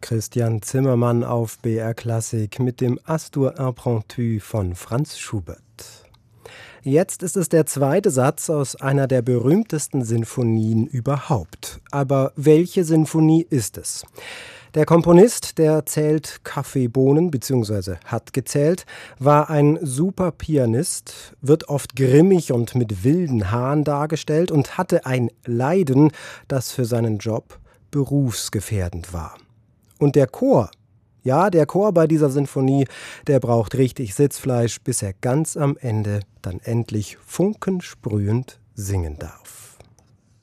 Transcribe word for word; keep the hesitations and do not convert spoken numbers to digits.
Christian Zimmermann auf B R Klassik mit dem Astur impromptu von Franz Schubert. Jetzt ist es der zweite Satz aus einer der berühmtesten Sinfonien überhaupt. Aber welche Sinfonie ist es? Der Komponist, der zählt Kaffeebohnen bzw. hat gezählt, war ein super Pianist, wird oft grimmig und mit wilden Haaren dargestellt und hatte ein Leiden, das für seinen Job berufsgefährdend war. Und der Chor, ja, der Chor bei dieser Sinfonie, der braucht richtig Sitzfleisch, bis er ganz am Ende dann endlich funkensprühend singen darf.